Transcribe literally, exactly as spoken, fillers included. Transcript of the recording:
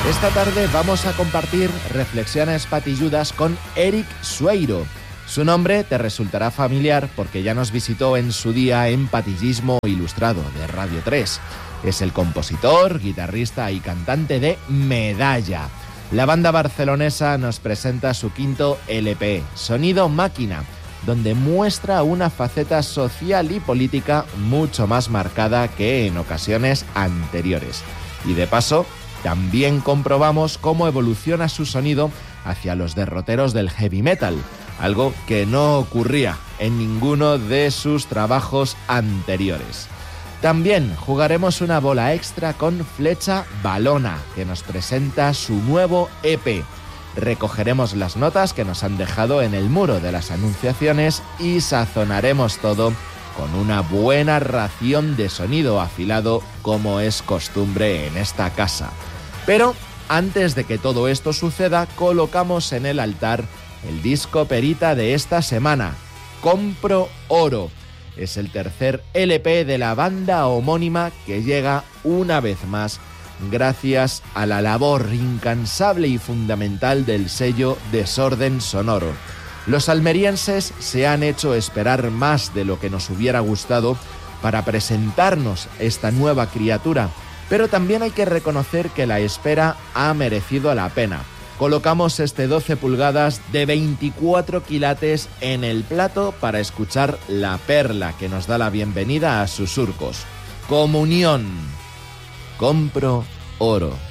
Esta tarde vamos a compartir reflexiones patilludas con Eric Sueiro. Su nombre te resultará familiar porque ya nos visitó en su día en Patillismo Ilustrado de Radio tres. Es el compositor, guitarrista y cantante de Medalla. La banda barcelonesa nos presenta su quinto L P, Sonido Máquina, donde muestra una faceta social y política mucho más marcada que en ocasiones anteriores. Y de paso, también comprobamos cómo evoluciona su sonido hacia los derroteros del heavy metal, algo que no ocurría en ninguno de sus trabajos anteriores. También jugaremos una bola extra con Flecha Balona, que nos presenta su nuevo E P. Recogeremos las notas que nos han dejado en el muro de las anunciaciones y sazonaremos todo con una buena ración de sonido afilado, como es costumbre en esta casa. Pero antes de que todo esto suceda, colocamos en el altar el disco perita de esta semana, Compro Oro. Es el tercer L P de la banda homónima que llega una vez más gracias a la labor incansable y fundamental del sello Desorden Sonoro. Los almerienses se han hecho esperar más de lo que nos hubiera gustado para presentarnos esta nueva criatura, pero también hay que reconocer que la espera ha merecido la pena. Colocamos este doce pulgadas de veinticuatro quilates en el plato para escuchar la perla que nos da la bienvenida a sus surcos. Comunión. Compro Oro.